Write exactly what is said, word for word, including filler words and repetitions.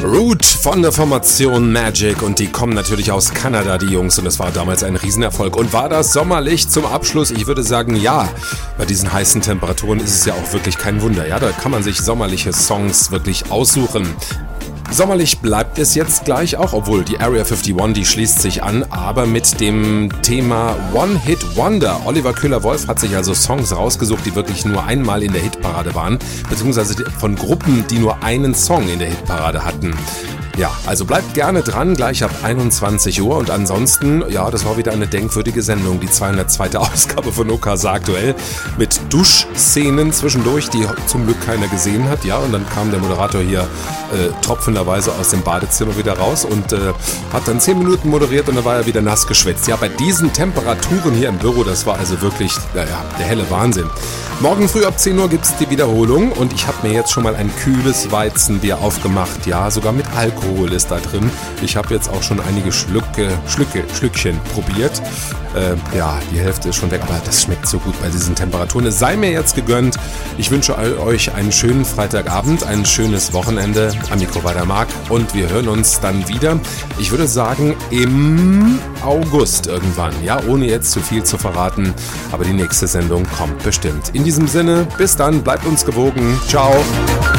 Root von der Formation Magic und die kommen natürlich aus Kanada, die Jungs, und es war damals ein Riesenerfolg. Und war das sommerlich zum Abschluss? Ich würde sagen, ja. Bei diesen heißen Temperaturen ist es ja auch wirklich kein Wunder. Ja, da kann man sich sommerliche Songs wirklich aussuchen. Sommerlich bleibt es jetzt gleich auch, obwohl die Area einundfünfzig, die schließt sich an, aber mit dem Thema One Hit Wonder. Oliver Köhler-Wolf hat sich also Songs rausgesucht, die wirklich nur einmal in der Hitparade waren, beziehungsweise von Gruppen, die nur einen Song in der Hitparade hatten. Ja, also bleibt gerne dran, gleich ab einundzwanzig Uhr, und ansonsten, ja, das war wieder eine denkwürdige Sendung, die zweihundertzweite Ausgabe von Okasa aktuell mit Duschszenen zwischendurch, die zum Glück keiner gesehen hat, ja, und dann kam der Moderator hier äh, tropfenderweise aus dem Badezimmer wieder raus und äh, hat dann zehn Minuten moderiert und dann war er wieder nass geschwitzt. Ja, bei diesen Temperaturen hier im Büro, das war also wirklich, naja, der helle Wahnsinn. Morgen früh ab zehn Uhr gibt's die Wiederholung und ich habe mir jetzt schon mal ein kühles Weizenbier aufgemacht, ja, sogar mit Alkohol ist da drin. Ich habe jetzt auch schon einige Schlücke, Schlücke, Schlückchen probiert. Äh, ja, die Hälfte ist schon weg, aber das schmeckt so gut bei diesen Temperaturen. Es sei mir jetzt gegönnt. Ich wünsche euch einen schönen Freitagabend, ein schönes Wochenende. Am Mikro war der Marc und wir hören uns dann wieder, ich würde sagen, im August irgendwann. Ja, ohne jetzt zu viel zu verraten, aber die nächste Sendung kommt bestimmt. In diesem Sinne, bis dann, bleibt uns gewogen. Ciao.